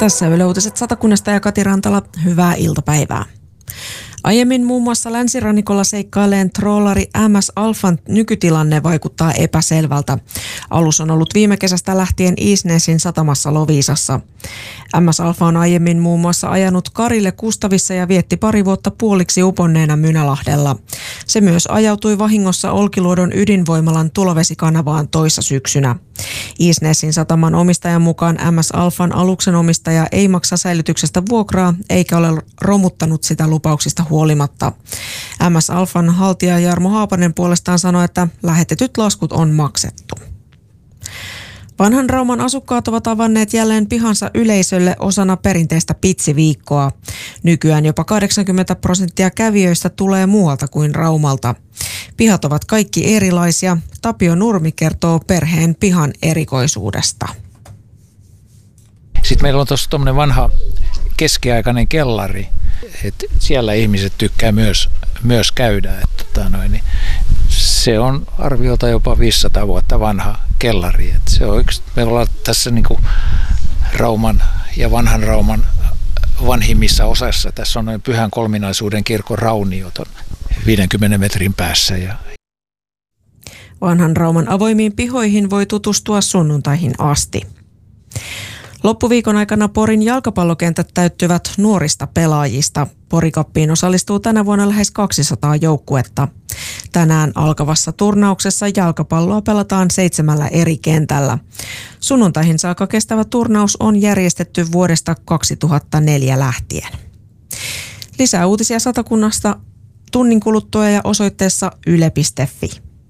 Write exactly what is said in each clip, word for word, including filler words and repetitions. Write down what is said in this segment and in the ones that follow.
Tässä Yle Uutiset Satakunnasta ja Kati Rantala. Hyvää iltapäivää. Aiemmin muun muassa länsirannikolla seikkailleen troolari M S Alfan nykytilanne vaikuttaa epäselvältä. Alus on ollut viime kesästä lähtien Isnesin satamassa Loviisassa. M S Alfa on aiemmin muun muassa ajanut Karille Kustavissa ja vietti pari vuotta puoliksi uponneena Mynälahdella. Se myös ajautui vahingossa Olkiluodon ydinvoimalan tulovesikanavaan toissa syksynä. Isnesin sataman omistajan mukaan M S Alfan aluksen omistaja ei maksa säilytyksestä vuokraa eikä ole romuttanut sitä lupauksista huolimatta. M S Alfan haltija Jarmo Haapanen puolestaan sanoi, että lähetetyt laskut on maksettu. Vanhan Rauman asukkaat ovat avanneet jälleen pihansa yleisölle osana perinteistä pitsiviikkoa. Nykyään jopa kahdeksankymmentä prosenttia kävijöistä tulee muualta kuin Raumalta. Pihat ovat kaikki erilaisia. Tapio Nurmi kertoo perheen pihan erikoisuudesta. Sitten meillä on tuossa tuommoinen vanha keskiaikainen kellari. Et siellä ihmiset tykkää myös, myös käydä. Et, tota noin, niin se on arviolta jopa viisisataa vuotta vanha kellari. Et se on yksi, me ollaan tässä niinku Rauman ja vanhan Rauman vanhimmissa osassa. Tässä on noin Pyhän Kolminaisuuden kirkon rauniot on viidenkymmenen metrin päässä. Ja Vanhan Rauman avoimiin pihoihin voi tutustua sunnuntaihin asti. Loppuviikon aikana Porin jalkapallokentät täyttyvät nuorista pelaajista. Porikappiin osallistuu tänä vuonna lähes kaksisataa joukkuetta. Tänään alkavassa turnauksessa jalkapalloa pelataan seitsemällä eri kentällä. Sunnuntaihin saakka kestävä turnaus on järjestetty vuodesta kaksituhattaneljä lähtien. Lisää uutisia Satakunnasta tunnin kuluttua ja osoitteessa yle piste fi.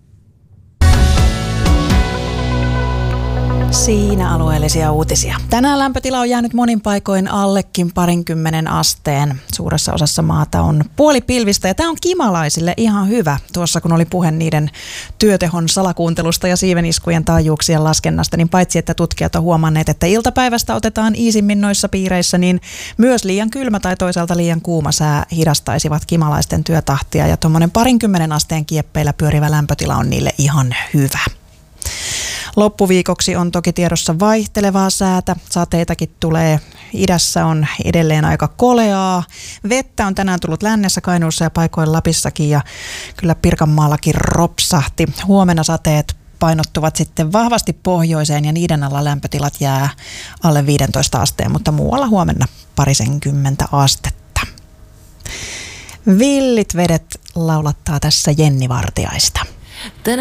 Siinä alueellisia uutisia. Tänään lämpötila on jäänyt monin paikoin allekin parinkymmenen asteen. Suuressa osassa maata on puoli pilvistä ja tämä on kimalaisille ihan hyvä. Tuossa kun oli puhe niiden työtehon salakuuntelusta ja siiveniskujen taajuuksien laskennasta, niin paitsi että tutkijat on huomanneet, että iltapäivästä otetaan iisimmin noissa piireissä, niin myös liian kylmä tai toisaalta liian kuuma sää hidastaisivat kimalaisten työtahtia ja tuommoinen parinkymmenen asteen kieppeillä pyörivä lämpötila on niille ihan hyvä. Loppuviikoksi on toki tiedossa vaihtelevaa säätä. Sateitakin tulee. Idässä on edelleen aika koleaa. Vettä on tänään tullut lännessä, Kainuussa ja paikoin Lapissakin ja kyllä Pirkanmaallakin ropsahti. Huomenna sateet painottuvat sitten vahvasti pohjoiseen ja niiden alla lämpötilat jää alle viidentoista asteen, mutta muualla huomenna parisenkymmentä astetta. Villit vedet laulattaa tässä Jenni Vartiaista.